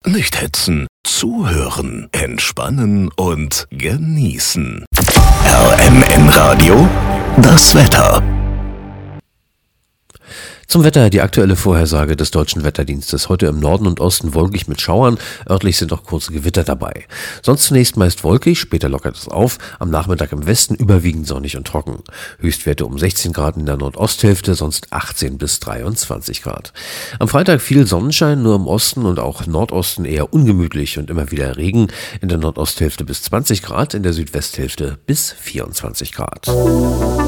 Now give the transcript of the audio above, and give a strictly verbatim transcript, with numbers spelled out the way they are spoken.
Nicht hetzen, zuhören, entspannen und genießen. R M N Radio, das Wetter. Zum Wetter die aktuelle Vorhersage des Deutschen Wetterdienstes. Heute im Norden und Osten wolkig mit Schauern, örtlich sind auch kurze Gewitter dabei. Sonst zunächst meist wolkig, später lockert es auf, am Nachmittag im Westen überwiegend sonnig und trocken. Höchstwerte um sechzehn Grad in der Nordosthälfte, sonst achtzehn bis dreiundzwanzig Grad. Am Freitag viel Sonnenschein, nur im Osten und auch Nordosten eher ungemütlich und immer wieder Regen. In der Nordosthälfte bis zwanzig Grad, in der Südwesthälfte bis vierundzwanzig Grad.